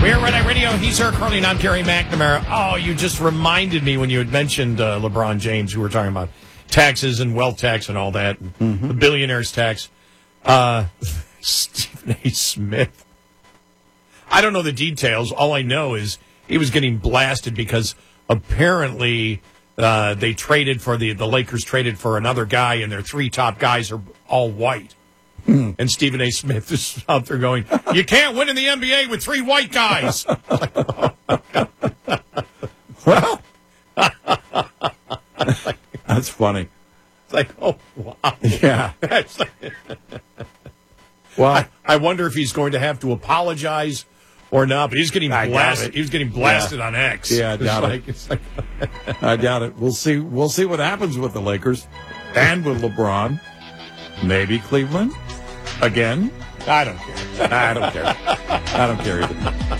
We're Red Eye Radio. He's Eric Carly, and I'm Gary McNamara. Oh, you just reminded me when you had mentioned LeBron James, who were talking about taxes and wealth tax and all that, and the billionaire's tax. Stephen A. Smith. I don't know the details. All I know is he was getting blasted because apparently they traded for the Lakers traded for another guy, and their three top guys are all white. And Stephen A. Smith is out there going, "You can't win in the NBA with three white guys." Well, that's funny. It's like, oh, wow. Yeah. Well, I wonder if he's going to have to apologize or not, but he's getting blasted. He was getting blasted on X. Yeah, I doubt it. I doubt it. We'll see what happens with the Lakers and with LeBron. Maybe Cleveland again. I don't care. I don't care either.